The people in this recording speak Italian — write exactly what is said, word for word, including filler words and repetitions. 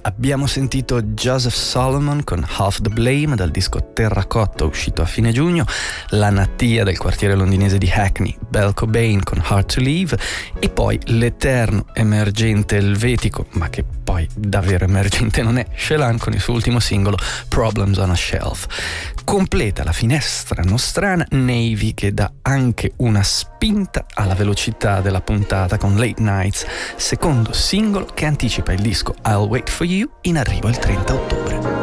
Abbiamo sentito Joseph Solomon con Half the Blame dal disco Terracotta uscito a fine giugno, la natia del quartiere londinese di Hackney, Belle Cobain con Hard to Leave, e poi l'eterno emergente elvetico, ma che poi davvero emergente non è, Shelan con il suo ultimo singolo Problems on a Shelf. Completa la finestra nostrana Navy, che dà anche una spinta alla velocità della puntata con Late Nights, secondo singolo che anticipa il disco I'll Wait For You, in arrivo il trenta ottobre.